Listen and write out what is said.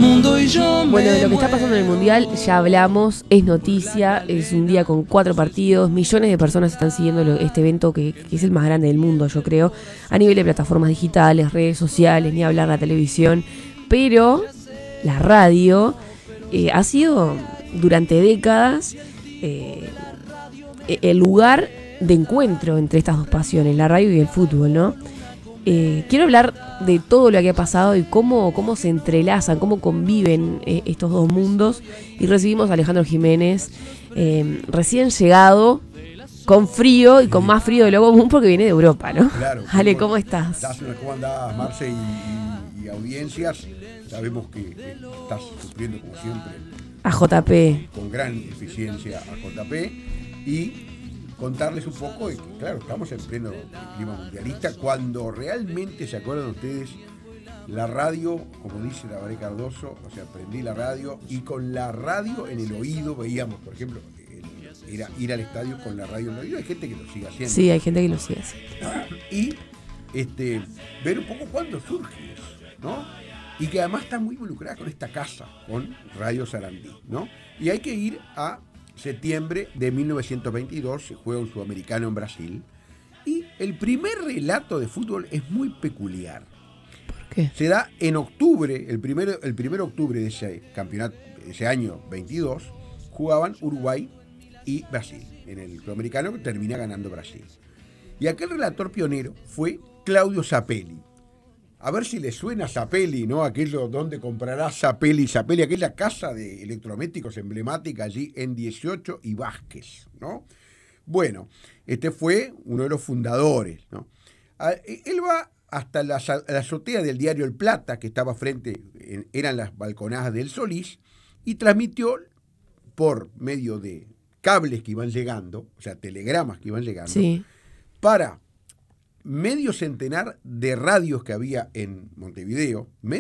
Bueno, de lo que está pasando en el Mundial ya hablamos, es noticia, es un día con 4 partidos, millones de personas están siguiendo este evento que es el más grande del mundo, yo creo, a nivel de plataformas digitales, redes sociales, ni hablar la televisión, pero la radio ha sido durante décadas el lugar de encuentro entre estas dos pasiones, la radio y el fútbol, ¿no? Quiero hablar de todo lo que ha pasado y cómo se entrelazan, cómo conviven estos dos mundos. Y recibimos a Alejandro Jiménez, recién llegado, con frío y con más frío de lo común porque viene de Europa, ¿no? Claro. Ale, ¿cómo estás? ¿Cómo andás, Marce y audiencias? Sabemos que estás sufriendo, como siempre, A JP. con gran eficiencia a JP. Y contarles un poco de que, claro, estamos en pleno clima mundialista, cuando realmente, ¿se acuerdan ustedes? La radio, como dice la Baré Cardoso, o sea, prendí la radio y con la radio en el oído veíamos, por ejemplo, era ir al estadio con la radio en el oído. Hay gente que lo sigue haciendo. Sí, hay gente que lo sigue haciendo. Y ver un poco cuándo surge eso, ¿no? Y que además está muy involucrada con esta casa, con Radio Sarandí, ¿no? Y hay que ir a septiembre de 1922, se juega un sudamericano en Brasil, y el primer relato de fútbol es muy peculiar. ¿Por qué? Se da en octubre, el primer octubre de ese campeonato, ese año 22, jugaban Uruguay y Brasil, en el sudamericano que termina ganando Brasil. Y aquel relator pionero fue Claudio Zapelli. A ver si le suena Zapelli, ¿no? Aquello donde comprará Zapelli, aquella casa de electrodomésticos emblemática allí en 18 y Vázquez, ¿no? Bueno, este fue uno de los fundadores, ¿no? Él va hasta la azotea del diario El Plata, que estaba eran las balconadas del Solís, y transmitió por medio de cables que iban llegando, o sea, telegramas que iban llegando, Sí. para medio centenar de radios que había en Montevideo,